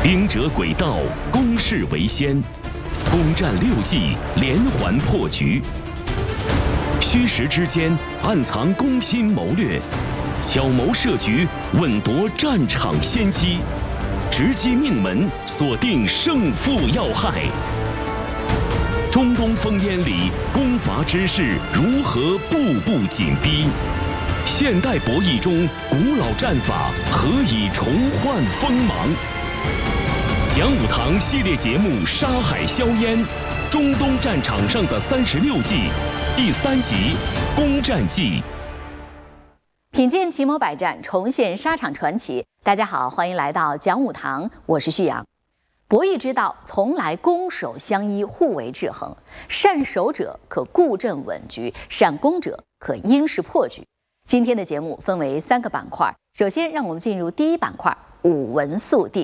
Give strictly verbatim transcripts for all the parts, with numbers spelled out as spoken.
兵者诡道，攻势为先，攻占六计，连环破局。虚实之间暗藏攻心谋略，巧谋设局，稳夺战场先机，直击命门，锁定胜负要害。中东烽烟里，攻伐之势如何步步紧逼？现代博弈中，古老战法何以重焕锋芒？讲武堂系列节目《杀海硝烟》，中东战场上的三十六计，第三集《攻占计》。 品鉴奇谋百战，重现沙场传奇。大家好，欢迎来到讲武堂，我是旭阳。博弈之道从来攻守相依，互为制衡。善守者可固阵稳局，善攻者可因势破局。今天的节目分为三个板块，首先让我们进入第一板块——武文速递。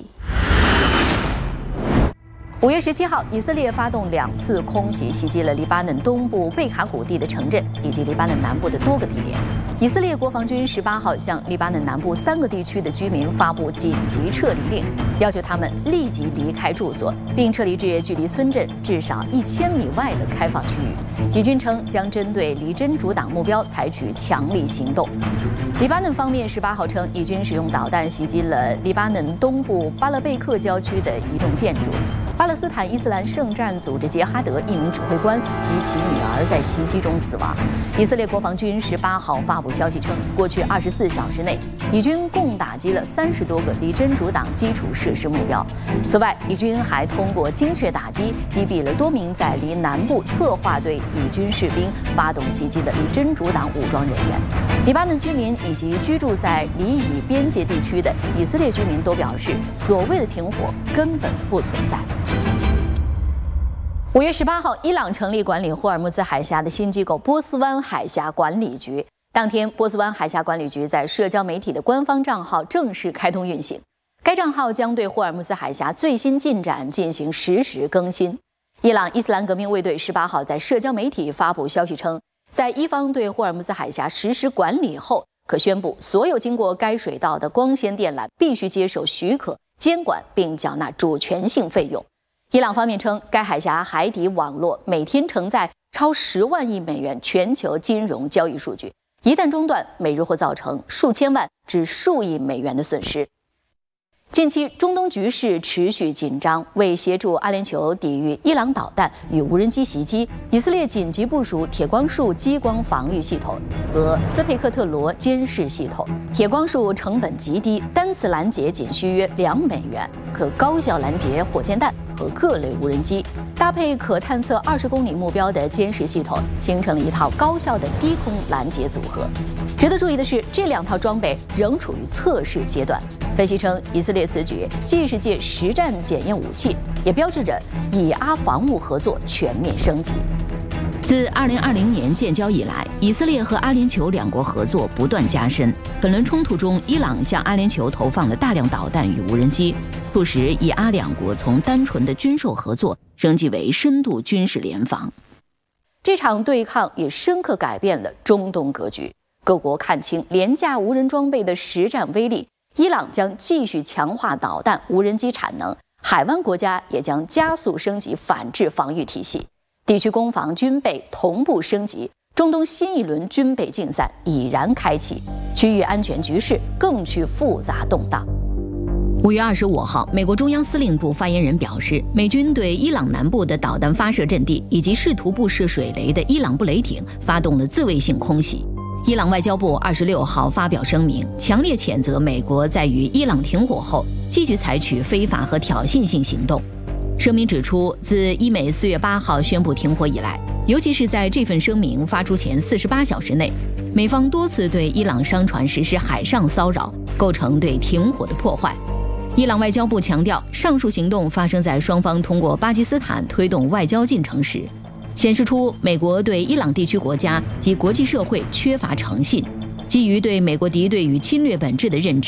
五月十七号，以色列发动两次空袭，袭击了黎巴嫩东部贝卡谷地的城镇以及黎巴嫩南部的多个地点。以色列国防军十八号向黎巴嫩南部三个地区的居民发布紧急撤离令，要求他们立即离开住所，并撤离至距离村镇至少一千米外的开放区域。以军称将针对黎真主党目标采取强力行动。黎巴嫩方面十八号称，以军使用导弹袭击了黎巴嫩东部巴勒贝克郊区的一栋建筑。巴勒斯坦伊斯兰圣战组织杰哈德一名指挥官及其女儿在袭击中死亡。以色列国防军十八号发布消息称，过去二十四小时内，以军共打击了三十多个黎真主党基础设施目标。此外，以军还通过精确打击击毙了多名在黎南部策划对以军士兵发动袭击的黎真主党武装人员。黎巴嫩居民以及居住在黎以边界地区的以色列居民都表示，所谓的停火根本不存在。五月十八号，伊朗成立管理霍尔木兹海峡的新机构波斯湾海峡管理局。当天，波斯湾海峡管理局在社交媒体的官方账号正式开通运行。该账号将对霍尔木兹海峡最新进展进行实时更新。伊朗伊斯兰革命卫队十八号在社交媒体发布消息称，在伊方对霍尔木兹海峡实施管理后，可宣布所有经过该水道的光纤电缆必须接受许可、监管并缴纳主权性费用。伊朗方面称，该海峡海底网络每天承载超十万亿美元全球金融交易数据，一旦中断，每日会造成数千万至数亿美元的损失。近期中东局势持续紧张，为协助阿联酋抵御伊朗导弹与无人机袭击，以色列紧急部署铁光束激光防御系统和斯佩克特罗监视系统。铁光束成本极低，单次拦截仅需约两美元，可高效拦截火箭弹和各类无人机，搭配可探测二十公里目标的监视系统，形成了一套高效的低空拦截组合。值得注意的是，这两套装备仍处于测试阶段。分析称，以色列此举既是借实战检验武器，也标志着以阿防务合作全面升级。 自二零二零年建交以来，以色列和阿联酋两国合作不断加深。本轮冲突中，伊朗向阿联酋投放了大量导弹与无人机，促使以阿两国从单纯的军售合作升级为深度军事联防。 这场对抗也深刻改变了中东格局，各国看清廉价无人装备的实战威力。伊朗将继续强化导弹、无人机产能，海湾国家也将加速升级反制防御体系，地区攻防军备同步升级，中东新一轮军备竞赛已然开启，区域安全局势更趋复杂动荡。 五月二十五号，美国中央司令部发言人表示，美军对伊朗南部的导弹发射阵地以及试图布设水雷的伊朗布雷艇发动了自卫性空袭。伊朗外交部二十六号发表声明，强烈谴责美国在与伊朗停火后继续采取非法和挑衅性行动。声明指出，自伊美四月八号宣布停火以来，尤其是在这份声明发出前四十八小时内，美方多次对伊朗商船实施海上骚扰，构成对停火的破坏。伊朗外交部强调，上述行动发生在双方通过巴基斯坦推动外交进程时，显示出美国对伊朗地区国家及国际社会缺乏诚信，基于对美国敌对与侵略本质的认知，